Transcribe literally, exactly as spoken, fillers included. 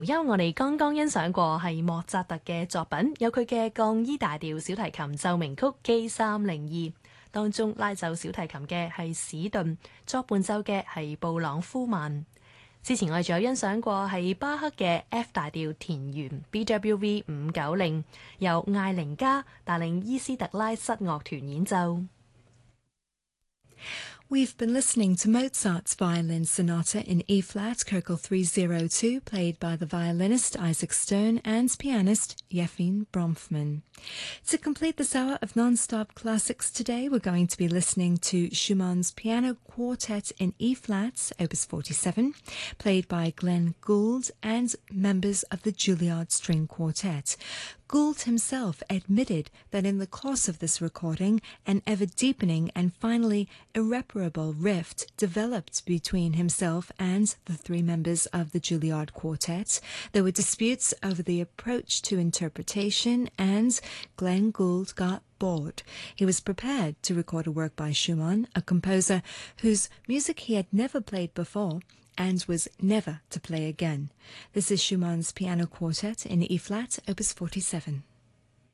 因為我哋剛剛欣賞過係莫扎特嘅作品，有佢嘅降 E 大調小提琴奏鳴曲 K 三零二，當中拉奏小提琴嘅係史頓，作伴奏嘅係布朗夫曼。之前我哋仲有欣賞過係巴赫嘅 F 大調田園 B W V 五九零，由艾靈加帶領伊斯特拉瑟樂團演奏。 We've been listening to Mozart's Violin Sonata in E-flat, Köchel three oh two, played by the violinist Isaac Stern and pianist Yefim Bronfman. To complete this hour of non-stop classics today, we're going to be listening to Schumann's Piano Quartet in E-flat, Opus forty-seven, played by Glenn Gould and members of the Juilliard String Quartet. Gould himself admitted that in the course of this recording, an ever-deepening and finally irreparable rift developed between himself and the three members of the Juilliard Quartet. There were disputes over the approach to interpretation, and Glenn Gould got bored. He was prepared to record a work by Schumann, a composer whose music he had never played before and was never to play again. This is Schumann's Piano Quartet in E-flat, Opus forty-seven.